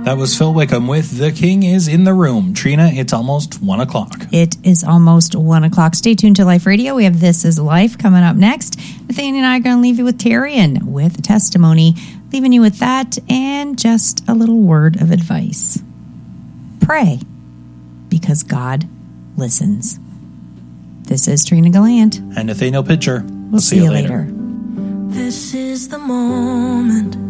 That was Phil Wickham with The King is in the Room. Trina, it's almost 1 o'clock. It is almost 1 o'clock. Stay tuned to Life Radio. We have This is Life coming up next. Nathaniel and I are going to leave you with Tarian with testimony, leaving you with that and just a little word of advice. Pray, because God listens. This is Trina Gallant. And Nathaniel Pitcher. We'll see you later. This is the moment